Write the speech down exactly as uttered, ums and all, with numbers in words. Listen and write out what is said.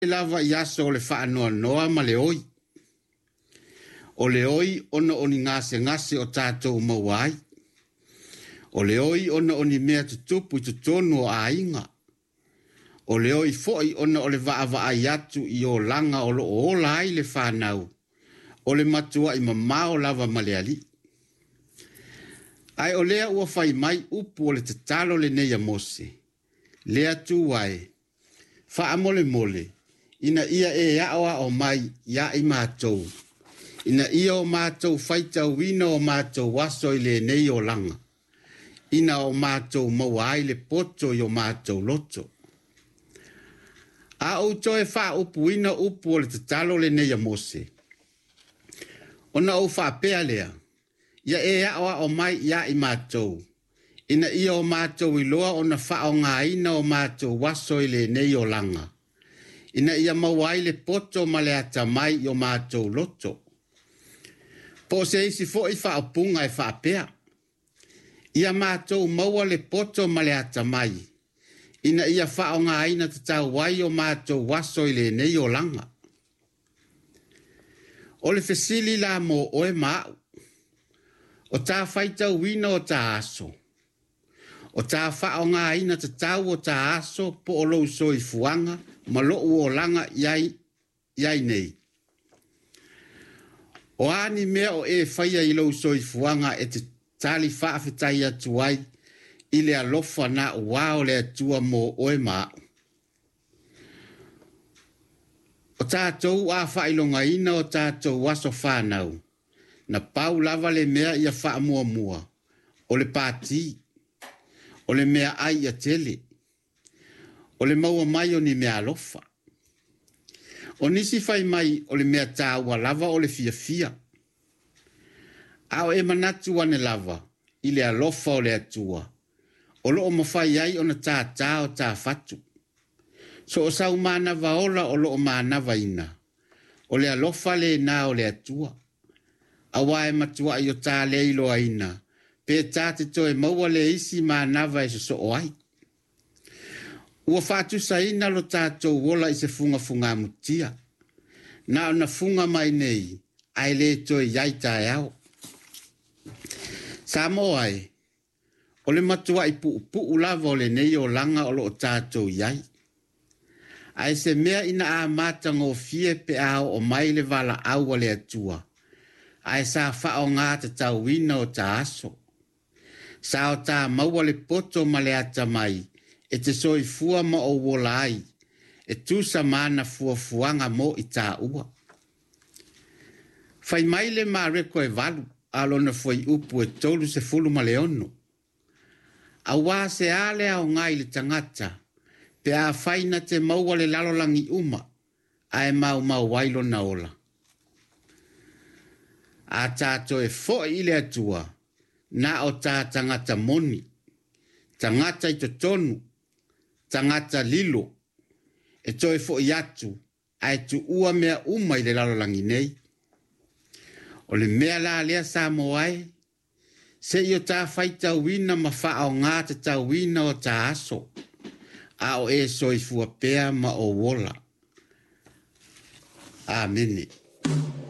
lava yaso o le whaanoa noa ma le oi. O le oi ona oni ngase ngase o tātou mawai. O le oi ona oni mea tutupu i tutonu o ainga. O le oi foi ona o le vaa vaa yatu i o langa o lo o lai le whanau. O le matua i mamao lava maleali. Ai o lea ua whai mai upu o le tatalo le neia mose. Lea tu wai. Wha mole mole. Ina ia e awa o mai ia i mātou. Ina ia o mātou whaita wina o mātou waso i le nei o langa. Ina o mātou mawai le poto i o mātou loto. A o to e wha upu ina upu o le tatalo le neia mose. Ona o wha pea lea. Ia e awa o mai ia i mātou. Ina ia o mātou i loa ona wha o ngā ina o mātou waso i le nei o langa. Ina ia mawai le poto ma le ata mai i o mātou loto. Po se isi fo i wha o punga e wha pea. Ia mātou maua le poto ma le ata mai. Ina ia wha o ngā ina te tau wai o mātou waso i le nei o langa. O le fesili la mo oe mau. O tā whaita wina o tā aso. O tā wha o ngā ina te tau o tā aso po o lou so i fuanga ma lo o langa iai, iai nei. O ani mea o e whaia i lou so i fuanga e te tali whaafetai atu ai i le alofa na wao le atua mo oe maa. O tātou a whailonga ina o tātou waso whanau. Na pau lava le mea ia wha mua mua. O le pāti. O le mea ai a tele. O le maua mai o ni mea alofa. O nisi whai mai o le mea tāua lava o le fia fia. Ao e manatu ane lava. I le alofa o le atua. O lo o mawhai ai o na tā tā o tā fatu. So o sau mana vaola o lo o mana vaina. O le alofa le na o le atua. Awa e matua i o tā leilo aina. Pe tā te toe maua le isi mana va e so o ai. Ua whātu sa ina lo tātou wola i se funga funga mutia. Na o na funga mai nei. Ai le toe iai tae au. Sa mo ai. O le matua i pu pu ulava o le nei o langa o lo o tātou iai. Ai se mea ina a mata ngō fie pe au o mai le vala au le atua. Ai sa wha o ngā te tau wina o ta aso. Sa o ta maua le poto ma le ata mai. E te soi fua ma o wola ai. E tu sa mana fua fuanga mo i ta ua. Fai mai le ma reko e valu. Alo na foi upu e tolu se fulu ma le ono. A wā se ale au ngai le tangata. Pe a whaina te maua le lalolangi uma. Ai mau mau wailo na ola. A tātou e fo i le atua. Na o tā tangata moni. Tangata i to tonu. Tangata lilo. E toi fo i atu. Ai tu ua mea uma i le lalolangi nei. O le mea la lea sa moai. Se i o tā whaita wina ma wha o ngā te tā wina o tā aso. A o e soi fua pea ma o wola. Amene.